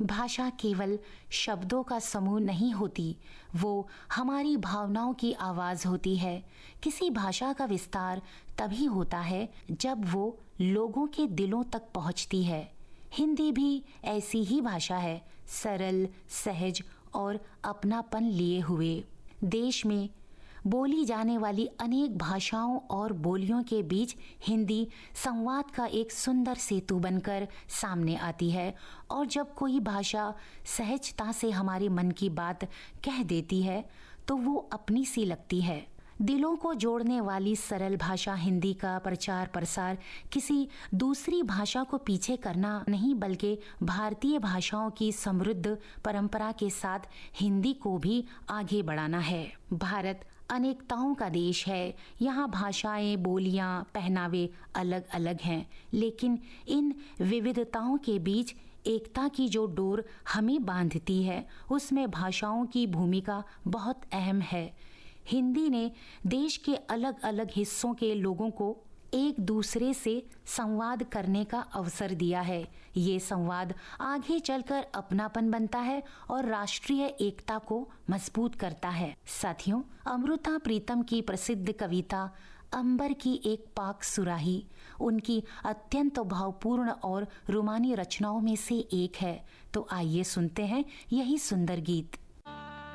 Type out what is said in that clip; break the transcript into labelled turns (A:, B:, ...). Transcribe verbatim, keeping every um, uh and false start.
A: भाषा केवल शब्दों का समूह नहीं होती, वो हमारी भावनाओं की आवाज़ होती है। किसी भाषा का विस्तार तभी होता है जब वो लोगों के दिलों तक पहुंचती है। हिंदी भी ऐसी ही भाषा है, सरल, सहज और अपनापन लिए हुए। देश में बोली जाने वाली अनेक भाषाओं और बोलियों के बीच हिंदी संवाद का एक सुंदर सेतु बनकर सामने आती है। और जब कोई भाषा सहजता से हमारे मन की बात कह देती है तो वो अपनी सी लगती है। दिलों को जोड़ने वाली सरल भाषा हिंदी का प्रचार प्रसार किसी दूसरी भाषा को पीछे करना नहीं, बल्कि भारतीय भाषाओं की समृद्ध परंपरा के साथ हिंदी को भी आगे बढ़ाना है। भारत अनेकताओं का देश है। यहाँ भाषाएं, बोलियां, पहनावे अलग अलग हैं, लेकिन इन विविधताओं के बीच एकता की जो डोर हमें बांधती है, उसमें भाषाओं की भूमिका बहुत अहम है। हिंदी ने देश के अलग अलग हिस्सों के लोगों को एक दूसरे से संवाद करने का अवसर दिया है। ये संवाद आगे चलकर अपनापन बनता है और राष्ट्रीय एकता को मजबूत करता है। साथियों, अमृता प्रीतम की प्रसिद्ध कविता अंबर की एक पाक सुराही उनकी अत्यंत भावपूर्ण और रोमानी रचनाओं में से एक है। तो आइए सुनते हैं यही सुंदर गीत।